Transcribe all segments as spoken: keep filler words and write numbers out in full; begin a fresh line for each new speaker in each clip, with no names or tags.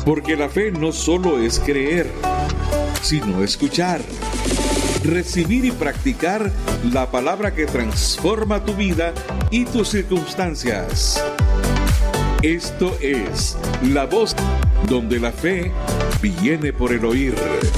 Porque la fe no solo es creer, sino escuchar, recibir y practicar la palabra que transforma tu vida y tus circunstancias. Esto es La Voz, donde la fe viene por el oír.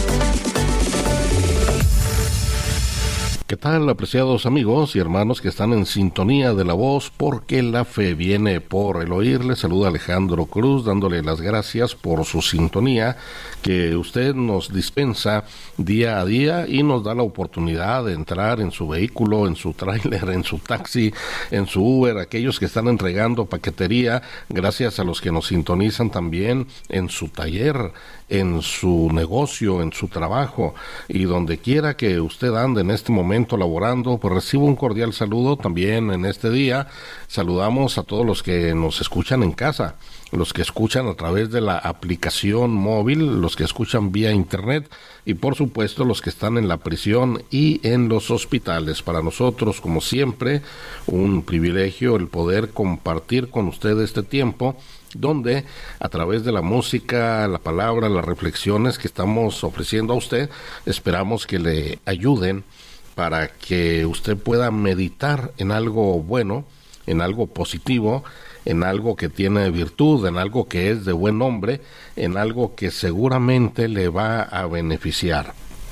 ¿Qué tal, apreciados amigos y hermanos que están en sintonía de La Voz? Porque la fe viene por el oír. Les saluda Alejandro Cruz, dándole las gracias por su sintonía que usted nos dispensa día a día y nos da la oportunidad de entrar en su vehículo, en su tráiler, en su taxi, en su Uber, aquellos que están entregando paquetería, gracias a los que nos sintonizan también en su taller, en su negocio, en su trabajo, y donde quiera que usted ande en este momento laborando, pues recibo un cordial saludo también en este día. Saludamos a todos los que nos escuchan en casa, los que escuchan a través de la aplicación móvil, los que escuchan vía internet y por supuesto los que están en la prisión y en los hospitales. Para nosotros, como siempre, un privilegio el poder compartir con usted este tiempo, donde a través de la música, la palabra, las reflexiones que estamos ofreciendo a usted, esperamos que le ayuden para que usted pueda meditar en algo bueno, en algo positivo, en algo que tiene virtud, en algo que es de buen nombre, en algo que seguramente le va a beneficiar.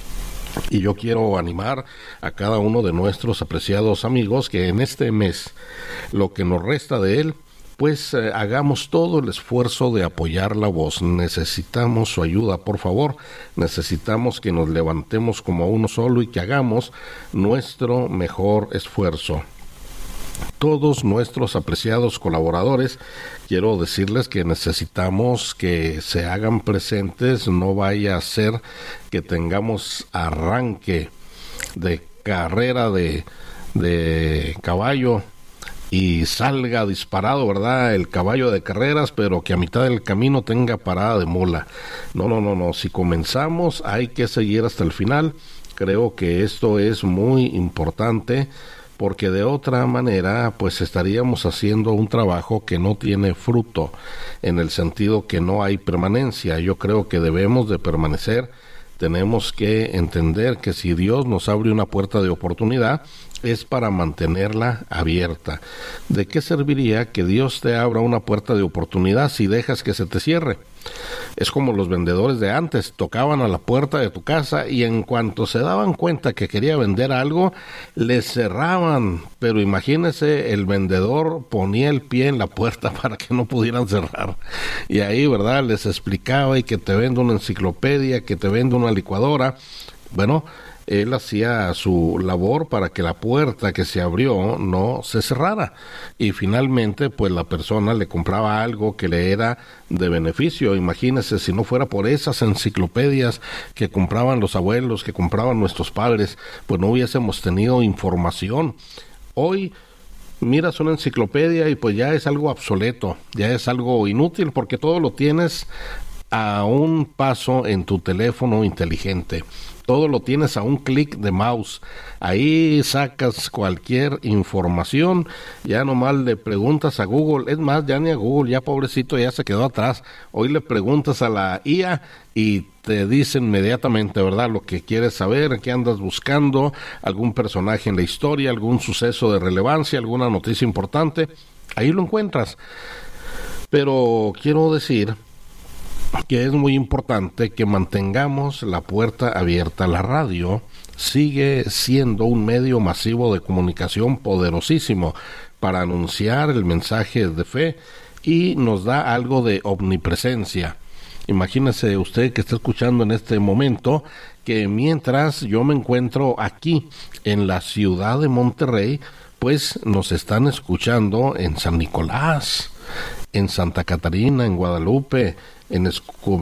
Y yo quiero animar a cada uno de nuestros apreciados amigos que en este mes, lo que nos resta de él, pues eh, hagamos todo el esfuerzo de apoyar La Voz. Necesitamos su ayuda, por favor. Necesitamos que nos levantemos como uno solo y que hagamos nuestro mejor esfuerzo. Todos nuestros apreciados colaboradores, quiero decirles que necesitamos que se hagan presentes. No vaya a ser que tengamos arranque de carrera de, de caballo y salga disparado, ¿verdad?, el caballo de carreras, pero que a mitad del camino tenga parada de mula. No, no, no, no. Si comenzamos, hay que seguir hasta el final. Creo que esto es muy importante, porque de otra manera, pues estaríamos haciendo un trabajo que no tiene fruto, en el sentido que no hay permanencia. Yo creo que debemos de permanecer. Tenemos que entender que si Dios nos abre una puerta de oportunidad, es para mantenerla abierta. ¿De qué serviría que Dios te abra una puerta de oportunidad si dejas que se te cierre? Es como los vendedores de antes, tocaban a la puerta de tu casa y en cuanto se daban cuenta que quería vender algo, les cerraban. Pero imagínese, el vendedor ponía el pie en la puerta para que no pudieran cerrar. Y ahí, ¿verdad?, les explicaba, y que te vendo una enciclopedia, que te vendo una licuadora. Bueno, él hacía su labor para que la puerta que se abrió no se cerrara, y finalmente pues la persona le compraba algo que le era de beneficio. Imagínese, si no fuera por esas enciclopedias que compraban los abuelos, que compraban nuestros padres, pues no hubiésemos tenido información. Hoy miras una enciclopedia y pues ya es algo obsoleto, ya es algo inútil, porque todo lo tienes a un paso en tu teléfono inteligente. Todo lo tienes a un clic de mouse. Ahí sacas cualquier información, ya nomás le preguntas a Google. Es más, ya ni a Google, ya pobrecito, ya se quedó atrás. Hoy le preguntas a la I A y te dice inmediatamente, ¿verdad?, lo que quieres saber, qué andas buscando, algún personaje en la historia, algún suceso de relevancia, alguna noticia importante. Ahí lo encuentras. Pero quiero decir que es muy importante que mantengamos la puerta abierta. La radio sigue siendo un medio masivo de comunicación poderosísimo para anunciar el mensaje de fe y nos da algo de omnipresencia. Imagínese usted que está escuchando en este momento que mientras yo me encuentro aquí en la ciudad de Monterrey, pues nos están escuchando en San Nicolás, en Santa Catarina, en Guadalupe, en Escobedo,